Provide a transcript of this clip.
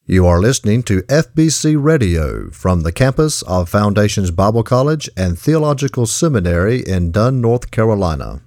You are listening to FBC Radio from the campus of Foundations Bible College and Theological Seminary in Dunn, North Carolina.